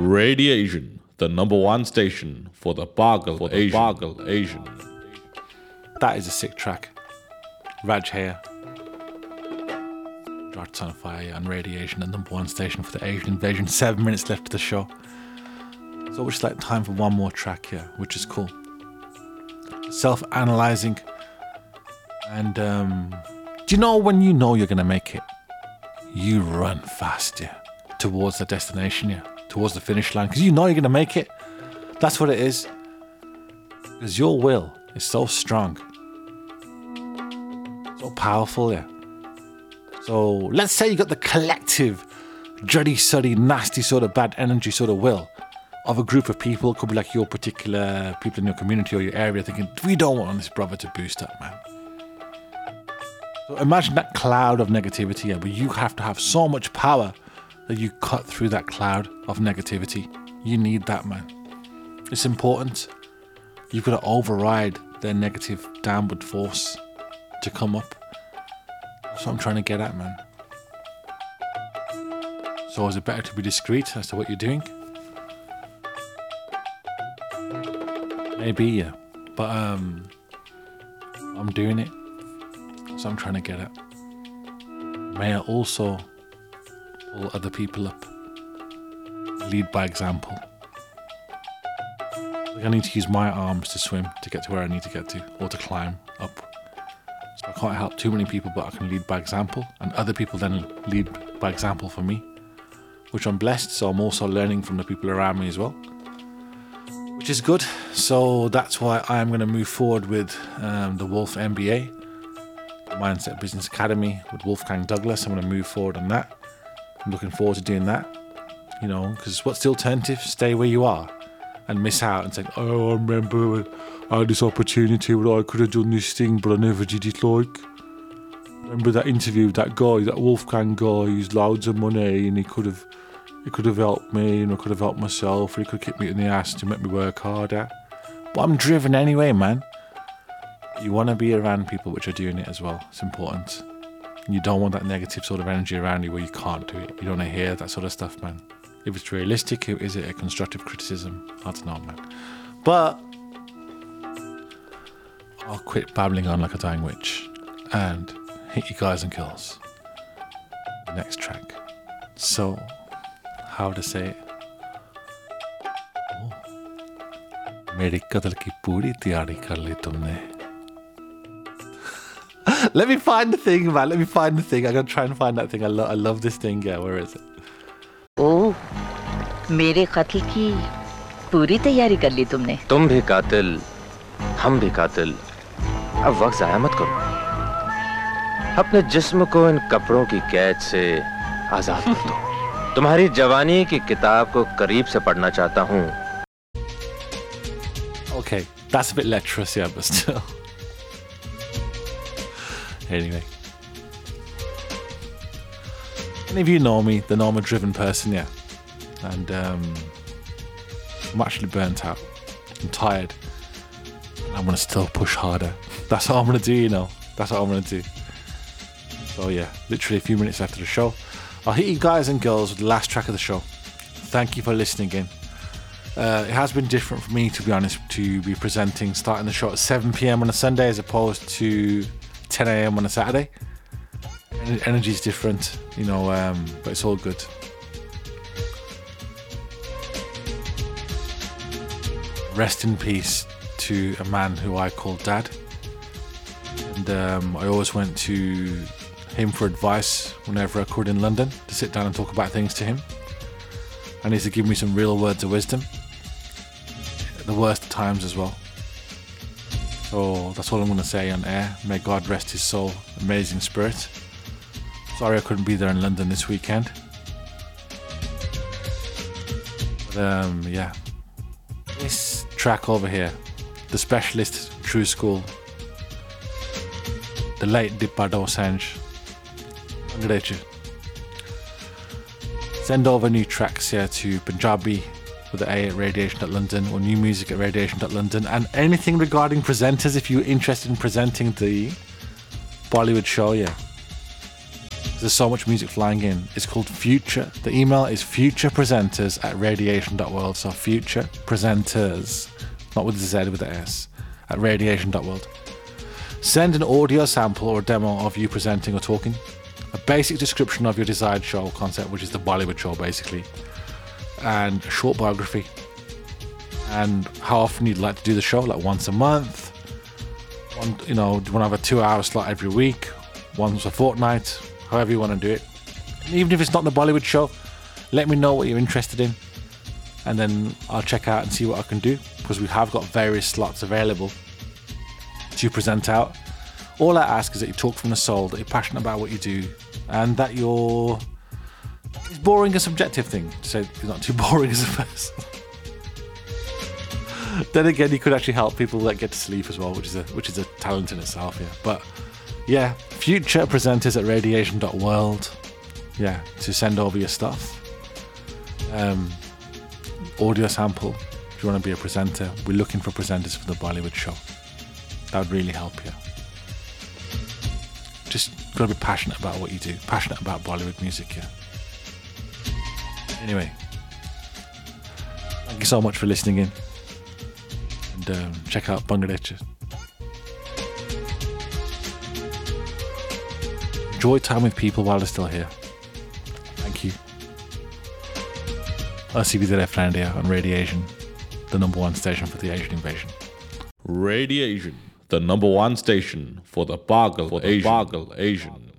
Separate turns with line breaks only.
Radiation, the number one station for the Bagal Asian.
That is a sick track. Raj here. Hearts on Fire on Radiation, the number one station for the Asian invasion. 7 minutes left of the show. So it's like time for one more track here, which is cool. Self-analyzing. And do you know when you know you're going to make it? You run fast, yeah. Towards the destination, yeah. Towards the finish line. Because you know you're going to make it. That's what it is. Because your will is so strong. So powerful, yeah. So let's say you got the collective, juddy, suddy, nasty sort of bad energy sort of will of a group of people. It could be like your particular people in your community or your area thinking, we don't want this brother to boost up, man. So imagine that cloud of negativity, yeah, but you have to have so much power that you cut through that cloud of negativity. You need that, man. It's important. You've got to override their negative downward force to come up. That's what I'm trying to get at, man. So is it better to be discreet as to what you're doing? Maybe, yeah. But I'm doing it. That's what I'm trying to get at. May I also pull other people up. Lead by example. Like I need to use my arms to swim to get to where I need to get to, or to climb up. So I can't help too many people, but I can lead by example, and other people then lead by example for me, which I'm blessed. So I'm also learning from the people around me as well, which is good. So that's why I'm going to move forward with the Wolf MBA, the Mindset Business Academy with Wolfgang Douglas. I'm going to move forward on that. I'm looking forward to doing that, you know, because what's the alternative? Stay where you are and miss out and say, oh, I remember I had this opportunity where I could have done this thing, but I never did it. Like, remember that interview with that guy, that Wolfgang guy, he's loads of money and he could have helped me and I could have helped myself, or he could have kicked me in the ass to make me work harder. But I'm driven anyway, man. You want to be around people which are doing it as well. It's important. You don't want that negative sort of energy around you where you can't do it. You don't want to hear that sort of stuff, man. If it's realistic, is it a constructive criticism? I don't know, man. But I'll quit babbling on like a dying witch and hit you guys and girls. The next track. So, how to say it? मेरी कत्ल की पूरी तैयारी कर ली तुमने. Let me find the thing, man. Let me find the thing. I'm gonna try and find that thing. I love this thing. Yeah, where is it?
Oh, मेरे कत्ल की पूरी तैयारी कर ली तुमने.
तुम भी कातिल, हम भी कातिल. अब वक्त ज़ाया मत करो. अपने जिस्म को इन कपड़ों की कैद से आजाद कर दो. तुम्हारी जवानी की किताब को करीब से पढ़ना चाहता हूँ.
Okay, that's a bit lecherous, yeah, but still. Anyway. Many of you know me, the know I'm a driven person, yeah. And I'm actually burnt out. I'm tired. I'm going to still push harder. That's what I'm going to do, you know. That's what I'm going to do. So yeah, literally a few minutes after the show. I'll hit you guys and girls with the last track of the show. Thank you for listening in. It has been different for me, to be honest, to be presenting, starting the show at 7 p.m. on a Sunday as opposed to 10 a.m. on a Saturday. Energy is different, you know, but it's all good. Rest in peace to a man who I call Dad. And I always went to him for advice whenever I could in London, to sit down and talk about things to him. And he used to give me some real words of wisdom. At the worst of times as well. So that's all I'm going to say on air. May God rest his soul, amazing spirit. Sorry I couldn't be there in London this weekend. But yeah. This track over here, The Specialist, True School, the late Dippa Dosanjh. Send over new tracks here to Punjabi with the A at radiation.london or new music at radiation.london, and anything regarding presenters if you're interested in presenting the Bollywood show, yeah. There's so much music flying in. It's called Future. The email is futurepresenters@radiation.world. So Future Presenters, not with the Z, with the S, at radiation.world. Send an audio sample or a demo of you presenting or talking. A basic description of your desired show concept, which is the Bollywood show basically. And a short biography. And how often you'd like to do the show, like once a month. Do you want to have a 2-hour slot every week, once a fortnight, however you want to do it. And even if it's not the Bollywood show, let me know what you're interested in. And then I'll check out and see what I can do, because we have got various slots available to present out. All I ask is that you talk from the soul, that you're passionate about what you do, and that it's boring a subjective thing to say you're not too boring as a person. Then again, you could actually help people that get to sleep as well, which is a talent in itself, yeah. But yeah, future presenters at radiation.world, yeah, to send over your stuff. Audio sample, if you want to be a presenter. We're looking for presenters for the Bollywood show. That would really help you. Just got to be passionate about what you do, passionate about Bollywood music, yeah. Anyway, thank you so much for listening in. And check out Bangladesh. Enjoy time with people while they're still here. Thank you. I'll see you there, friend, here on Radiation, the #1 station for the Asian invasion.
Radiation, the #1 station for the Pagal Asian.